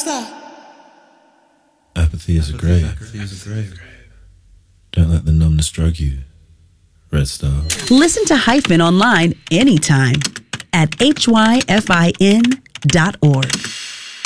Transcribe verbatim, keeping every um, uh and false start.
Apathy is a grave. Apathy is a grave. Don't let the numbness drug you. Red Star. Listen to Hyphen online anytime at H Y F I N dot org.